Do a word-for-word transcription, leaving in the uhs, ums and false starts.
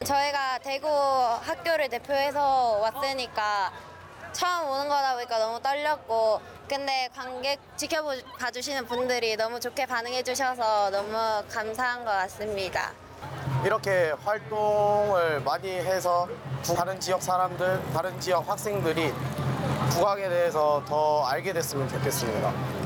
저희가 대구 학교를 대표해서 왔으니까 처음 오는 거다 보니까 너무 떨렸고, 근데 관객 지켜봐 주시는 분들이 너무 좋게 반응해 주셔서 너무 감사한 것 같습니다. 이렇게 활동을 많이 해서 다른 지역 사람들, 다른 지역 학생들이 국악에 대해서 더 알게 됐으면 좋겠습니다.